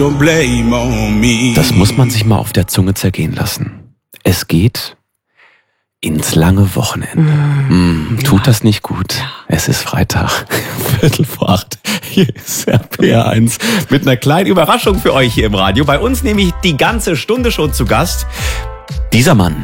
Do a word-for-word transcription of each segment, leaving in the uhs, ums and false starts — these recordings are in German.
Das muss man sich mal auf der Zunge zergehen lassen. Es geht ins lange Wochenende. Mm, tut ja. das nicht gut. Es ist Freitag, Viertel vor acht. Hier ist R P R eins mit einer kleinen Überraschung für euch hier im Radio. Bei uns nämlich die ganze Stunde schon zu Gast. Dieser Mann.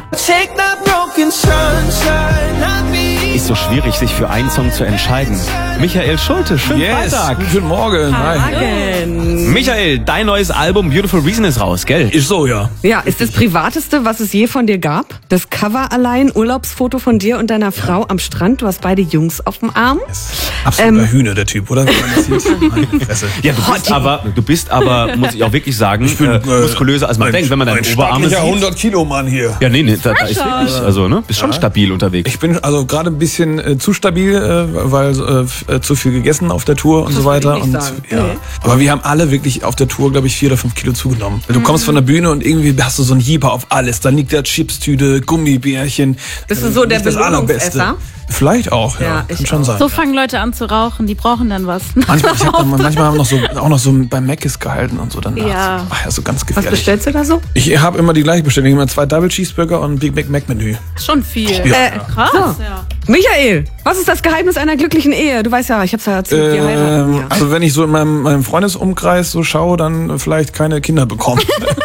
Ist so schwierig, sich für einen Song zu entscheiden. Michael Schulte, schönen yes. Freitag. Guten Morgen. Hi. Michael, dein neues Album Beautiful Reason ist raus, gell? Ist so, ja. Ja, ist das Privateste, was es je von dir gab? Das Cover allein, Urlaubsfoto von dir und deiner Frau am Strand. Du hast beide Jungs auf dem Arm. Yes. Absoluter ähm, Hühner, der Typ, oder? Ja, du bist aber, du bist aber, muss ich auch wirklich sagen, ich bin, äh, muskulöser als man ein, denkt, wenn man deine Oberarme sieht. hundert Kilo Mann hier. Ja, nee, nee, da, da ist wirklich, also, ne, bist schon ja. stabil unterwegs. Ich bin also gerade ein bisschen äh, zu stabil, äh, weil äh, zu viel gegessen auf der Tour und das so weiter. Und, sagen. ja. Nee. Aber wir haben alle wirklich auf der Tour, glaube ich, vier oder fünf Kilo zugenommen. Du kommst von der Bühne und irgendwie hast du so einen Jeeper auf alles. Dann liegt da Chipstüte, Gummibärchen. Bist du so der Belohnungsesser? Vielleicht auch, ja. ja kann schon auch. sein. So fangen Leute an zu rauchen, die brauchen dann was. Manchmal, ich hab dann, manchmal haben wir noch so, auch noch so bei Mc's gehalten und so danach. Ja. Ach ja, so ganz gefährlich. Was bestellst du da so? Ich habe immer die gleiche Bestellung. Immer zwei Double Cheeseburger und ein Big Mac Mac Menü. Schon viel. Ja. Äh, Krass, so. ja. Michael, was ist das Geheimnis einer glücklichen Ehe? Du weißt ja, ich hab's ja erzählt, wir heiraten. Ähm, also wenn ich so in meinem, meinem Freundesumkreis so schaue, dann vielleicht keine Kinder bekommen.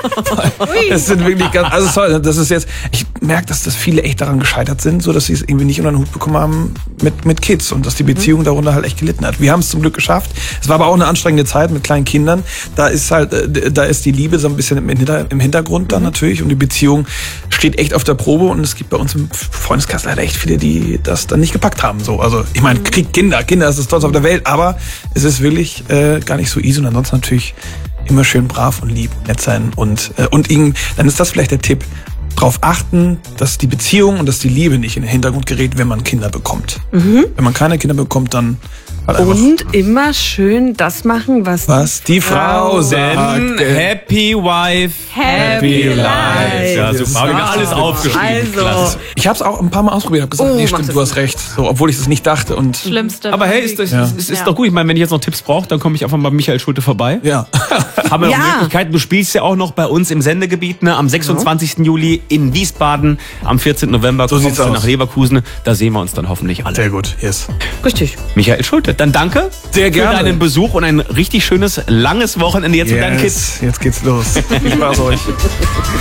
Das sind wirklich ganz, also sorry, das ist jetzt, ich merke, dass das viele echt daran gescheitert sind, so dass sie es irgendwie nicht unter den Hut bekommen haben mit, mit Kids und dass die Beziehung mhm. darunter halt echt gelitten hat. Wir haben es zum Glück geschafft. Es war aber auch eine anstrengende Zeit mit kleinen Kindern. Da ist halt, da ist die Liebe so ein bisschen im, Hinter, im Hintergrund dann mhm. natürlich und die Beziehung steht echt auf der Probe und es gibt bei uns im Freundeskreis leider echt viele, die das dann nicht gepackt haben. So, also ich meine, kriegt Kinder, Kinder ist das Tollste auf der Welt, aber es ist wirklich äh, gar nicht so easy und ansonsten natürlich immer schön brav und lieb, nett sein und äh, und ihnen, dann ist das vielleicht der Tipp, darauf achten, dass die Beziehung und dass die Liebe nicht in den Hintergrund gerät, wenn man Kinder bekommt. Mhm. Wenn man keine Kinder bekommt, dann halt und immer schön das machen, was, was die Frau sagt. Happy Wife, Happy, happy Life. Ja, super. Habe ich mir alles aufgeschrieben. Also. Ich habe es auch ein paar Mal ausprobiert. Habe gesagt, oh, nee, stimmt, du hast recht. So, obwohl ich es nicht dachte. Und Schlimmste. Aber hey, ist, ist, ja. ist, ist ja. doch gut. Ich meine, wenn ich jetzt noch Tipps brauche, dann komme ich einfach mal bei Michael Schulte vorbei. Ja. Haben wir ja. noch Möglichkeiten. Du spielst ja auch noch bei uns im Sendegebiet, ne? Am sechsundzwanzigsten Juli in Wiesbaden. Am vierzehnten November so kommst du nach Leverkusen. Da sehen wir uns dann hoffentlich alle. Sehr gut, yes. Richtig. Michael Schulte, dann danke. Sehr gerne. Für deinen Besuch und ein richtig schönes, langes Wochenende jetzt yes. mit deinen Kids. Jetzt geht's los. Viel Spaß euch.